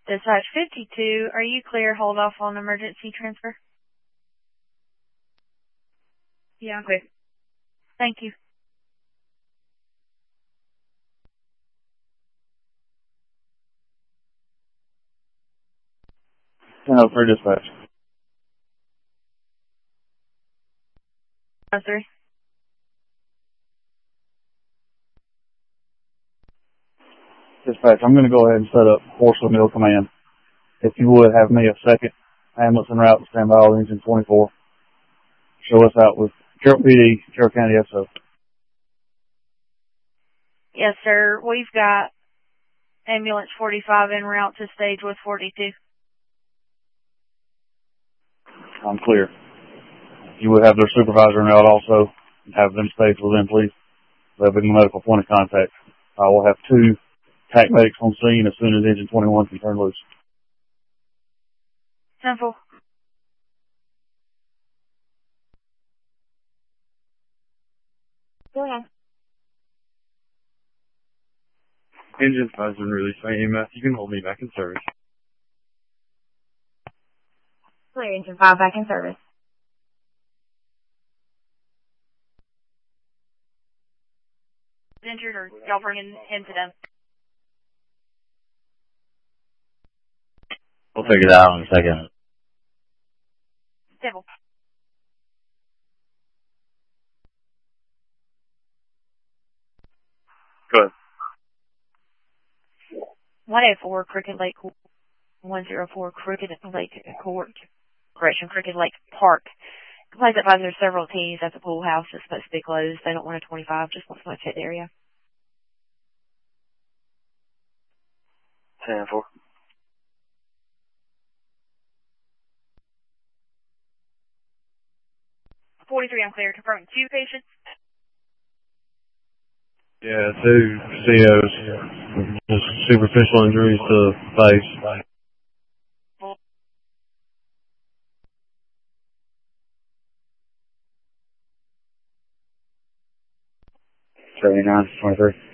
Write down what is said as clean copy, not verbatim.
Dispatch 52, are you clear? Hold off on emergency transfer. Yeah, I'm clear. Thank you. No, for dispatch. Yes, sir. Dispatch, I'm going to go ahead and set up Horsley Mill Command. If you would, have me a second ambulance en route to stand by all engine 24. Show us out with Carroll PD, Carroll County SO. Yes, sir. We've got ambulance 45 en route to stage with 42. I'm clear. You would have their supervisor en route also, and have them stage with them, please. They'll be the medical point of contact. I will have 2 TAC medics on scene as soon as engine 21 can turn loose. Simple. Go ahead. Engine 5's been released by EMS. You can hold me back in service. Clear, engine 5 back in service. Injured or y'all bringing him to them? We'll figure that out in a second. Simple. 104 Crooked Lake Court. 104 Crooked Lake Court. Crooked Lake Park. Complaints advised there's several teams at the pool house that's supposed to be closed. They don't want a 25, just want someone to hit the area. 10-4. 43, I'm clear. Confirming 2 patients. Yeah, 2 COs. Just superficial injuries to the face. 79, 23.